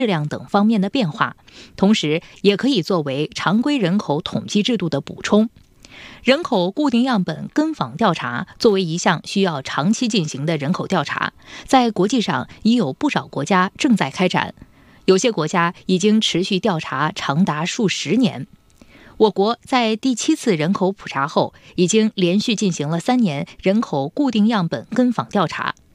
质量等方面的变化，同时也可以作为常规人口统计制度的补充。人口固定样本跟访调查作为一项需要长期进行的人口调查，在国际上已有不少国家正在开展，有些国家已经持续调查长达数十年。我国在第7次人口普查后，已经连续进行了3年人口固定样本跟访调查。